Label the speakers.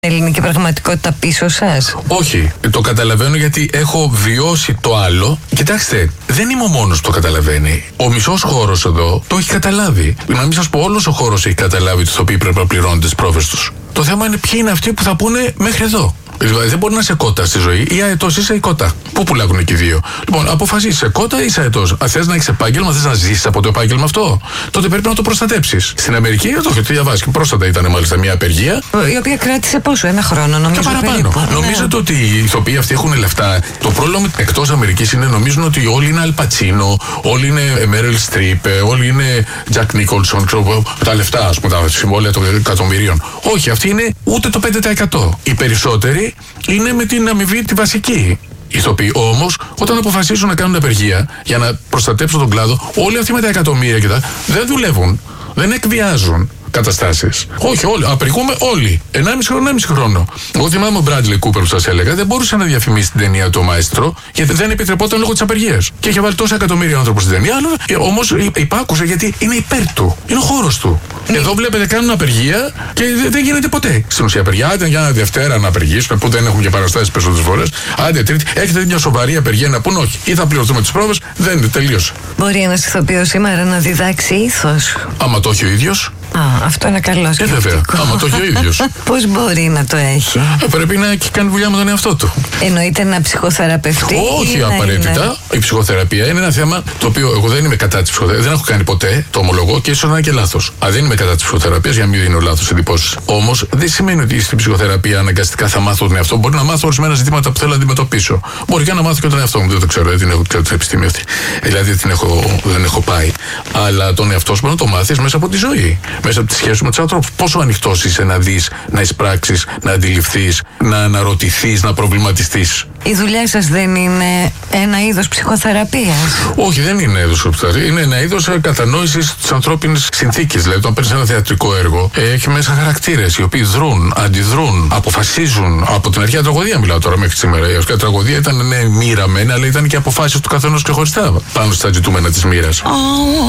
Speaker 1: ελληνική πραγματικότητα πίσω σας?
Speaker 2: Όχι, το καταλαβαίνω γιατί έχω βιώσει το άλλο. Κοιτάξτε, δεν είμαι ο μόνος που το καταλαβαίνει. Ο μισός χώρος εδώ το έχει καταλάβει. Να μην σας πω, όλος ο χώρος έχει καταλάβει ότι οι ηθοποιοί πρέπει να πληρώνουν τις πρόβες τους. Το θέμα είναι ποιοι είναι αυτοί που θα πούνε μέχρι εδώ. Δηλαδή δεν μπορεί να είσαι κότα στη ζωή, ή αετός είσαι η κότα. Πού πουλάγουν και οι δύο. Λοιπόν, αποφασίσεις, είσαι κότα ή είσαι αετός. Αν θες να έχεις επάγγελμα, θες να ζήσεις από το επάγγελμα αυτό, τότε πρέπει να το προστατέψεις. Στην Αμερική το έχετε διαβάσει και πρόσφατα ήταν μάλιστα μια απεργία.
Speaker 1: Η οποία κράτησε πόσο, ένα χρόνο νομίζω.
Speaker 2: Και παραπάνω. Νομίζετε ότι οι ηθοποιοί αυτοί έχουν λεφτά? Το πρόβλημα εκτός Αμερικής είναι νομίζουν ότι όλοι είναι Αλ Πατσίνο, όλοι είναι Μέριλ Στριπ, όλοι είναι Τζακ Νίκολσον, τα λεφτά, ας πούμε, τα συμβόλαια των εκατομμυρίων. Όχι, αυτοί είναι ούτε το 5%. Οι περισσότεροι είναι με την αμοιβή τη βασική. Οι ηθοποιοί όμως, όταν αποφασίσουν να κάνουν απεργία για να προστατέψουν τον κλάδο, όλοι αυτοί με τα εκατομμύρια και τα δεν δουλεύουν, δεν εκβιάζουν καταστάσεις. Όχι, όλοι. Απεργούμε όλοι. 1,5 χρόνο. Εγώ θυμάμαι ο Μπράντλι Κούπερ που σας έλεγα, δεν μπορούσε να διαφημίσει την ταινία Το Μαέστρο, γιατί δεν επιτρεπόταν λόγω της απεργίας. Και είχε βάλει τόσα εκατομμύρια άνθρωποι στην ταινία, αλλά όμως υπάκουσε γιατί είναι υπέρ του. Είναι ο χώρος του. Εδώ βλέπετε κάνουν απεργία και δεν γίνεται ποτέ. Στην ουσία απεργία. Άντε για Δευτέρα να απεργήσουν, που δεν έχουν και παραστάσεις περισσότερες φορές. Άντε Τρίτη, έχετε μια σοβαρή απεργία να πούν όχι. Ή θα πληρωθούμε τις πρόβες, δεν είναι, τελείωσε.
Speaker 1: Μπορεί ένας ηθοποιός σήμερα να διδάξει ήθος?
Speaker 2: Άμα το έχει ο ίδιος.
Speaker 1: Αυτό είναι καλό σκεπτικό.
Speaker 2: Βέβαια, άμα το έχει ο ίδιος.
Speaker 1: Πώς μπορεί να το έχει?
Speaker 2: Πρέπει να έχει κάνει δουλειά με τον εαυτό του.
Speaker 1: Εννοείται να ψυχοθεραπευτεί?
Speaker 2: Όχι απαραίτητα. Είναι... Η ψυχοθεραπεία είναι ένα θέμα το οποίο εγώ δεν είμαι κατά της ψυχοθεραπείας. Δεν έχω κάνει ποτέ, το ομολογώ, και ίσως να είναι και λάθος. Δεν είμαι κατά της ψυχοθεραπείας για να μην δίνω λάθος εντυπώσεις. Όμως δεν σημαίνει ότι στην ψυχοθεραπεία αναγκαστικά θα μάθω τον εαυτό μου. Μπορεί να μάθω ορισμένα ζητήματα που θέλω να αντιμετωπίσω. Μπορεί και να μάθω και τον εαυτό μου. Δεν το ξέρω, δεν την έχω την επιστήμη αυτή. Δηλαδή δεν έχω πάει. Αλλά τον εαυτό σου μπορεί να το μάθεις μέσα από τη ζωή. Μέσα από τη σχέση με τους ανθρώπους. Πόσο ανοιχτός είσαι να δεις, να εισπράξεις, να αντιληφθείς, να αναρωτηθείς, να προβληματιστείς.
Speaker 1: Η δουλειά σας δεν είναι ένα είδος ψυχοθεραπείας?
Speaker 2: Όχι, δεν είναι είδος ψυχοθεραπείας. Είναι ένα είδος κατανόησης της ανθρώπινης συνθήκης. Δηλαδή, όταν παίρνεις ένα θεατρικό έργο, έχει μέσα χαρακτήρες οι οποίοι δρούν, αντιδρούν, αποφασίζουν. Από την αρχαία τραγωδία μιλάω τώρα μέχρι σήμερα. Η αρχαία τραγωδία ήταν μοίρα μεν, αλλά ήταν και αποφάσεις του καθενός ξεχωριστά πάνω στα ζητούμενα της μοίρας.